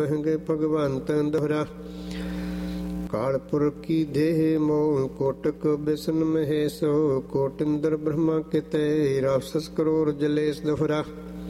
ਮਹਿੰਗੇ ਭਗਵੰਤ ਦੋਹਰਾ। ਕਾਲਪੁਰ ਕੀ ਦੇਹ ਮੋਹ ਕੋਟਕ ਬਿਸਨ ਮਹੇਸ਼ੋ। ਕੋਟਿੰਦਰ ਬ੍ਰਹਮਾ ਕਿਤੇ ਰਾਵਸਸ ਕਰੋੜ ਜਲੇਸ਼ ਦੋਹਰਾ।